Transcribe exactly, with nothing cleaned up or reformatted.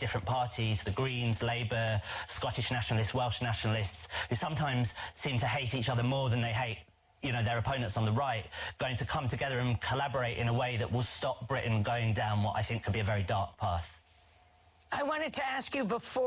different parties, the Greens, Labour, Scottish nationalists, Welsh nationalists, who sometimes seem to hate each other more than they hate, you know, their opponents on the right, going to come together and collaborate in a way that will stop Britain going down what I think could be a very dark path. I wanted to ask you before